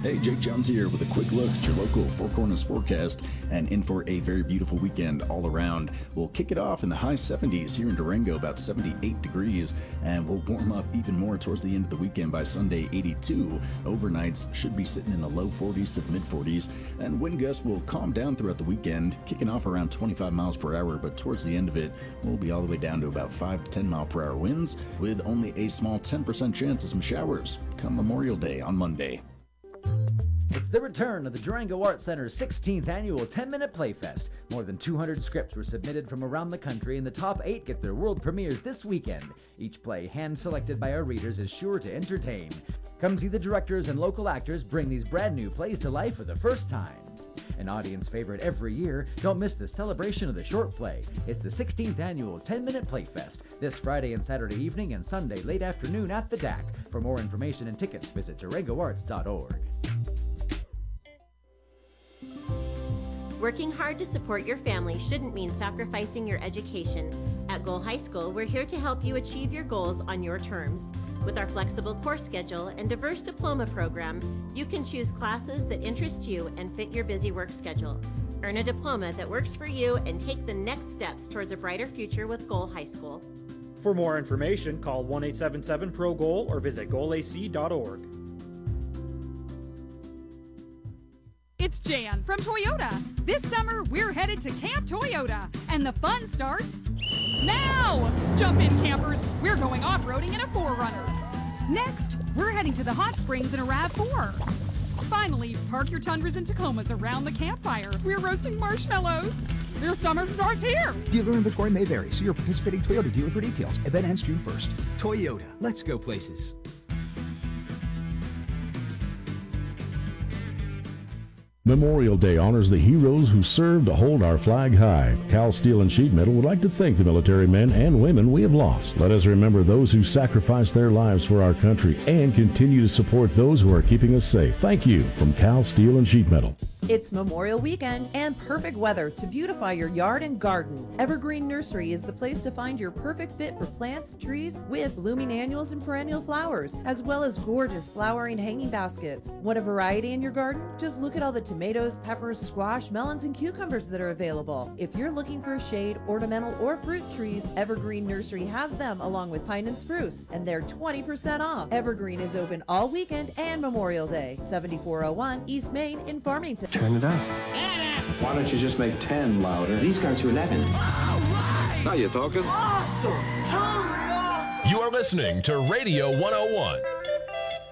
Hey, Jake Jones here with a quick look at your local Four Corners forecast and in for a very beautiful weekend all around. We'll kick it off in the high 70s here in Durango, about 78 degrees, and we'll warm up even more towards the end of the weekend by Sunday, 82. Overnights should be sitting in the low 40s to the mid 40s, and wind gusts will calm down throughout the weekend, kicking off around 25 miles per hour, but towards the end of it, we'll be all the way down to about 5 to 10 mile per hour winds, with only a small 10% chance of some showers come Memorial Day on Monday. It's the return of the Durango Arts Center's 16th annual 10-Minute Playfest. More than 200 scripts were submitted from around the country, and the top 8 get their world premieres this weekend. Each play, hand-selected by our readers, is sure to entertain. Come see the directors and local actors bring these brand new plays to life for the first time. An audience favorite every year, don't miss the celebration of the short play. It's the 16th annual 10-Minute Playfest, this Friday and Saturday evening and Sunday late afternoon at the DAC. For more information and tickets, visit DurangoArts.org. Working hard to support your family shouldn't mean sacrificing your education. At Goal High School, we're here to help you achieve your goals on your terms. With our flexible course schedule and diverse diploma program, you can choose classes that interest you and fit your busy work schedule. Earn a diploma that works for you and take the next steps towards a brighter future with Goal High School. For more information, call 1-877-PRO-GOAL or visit goalac.org. It's Jan from Toyota. This summer, we're headed to Camp Toyota, and the fun starts now! Jump in, campers. We're going off-roading in a 4Runner. Next, we're heading to the hot springs in a RAV4. Finally, park your Tundras and Tacomas around the campfire. We're roasting marshmallows. Your summer starts here. Dealer inventory may vary. See your participating Toyota dealer for details. Event ends June 1st. Toyota. Let's go places. Memorial Day honors the heroes who served to hold our flag high. Cal Steel and Sheet Metal would like to thank the military men and women we have lost. Let us remember those who sacrificed their lives for our country and continue to support those who are keeping us safe. Thank you from Cal Steel and Sheet Metal. It's Memorial Weekend and perfect weather to beautify your yard and garden. Evergreen Nursery is the place to find your perfect fit for plants, trees with blooming annuals and perennial flowers, as well as gorgeous flowering hanging baskets. Want a variety in your garden? Just look at all the tomatoes, peppers, squash, melons, and cucumbers that are available. If you're looking for shade, ornamental, or fruit trees, Evergreen Nursery has them along with pine and spruce, and they're 20% off. Evergreen is open all weekend and Memorial Day. 7401 East Main in Farmington. Turn it up. Why don't you just make 10 louder? These guys are 11. All right. Now you're talking. Awesome. Totally awesome. You are listening to Radio 101.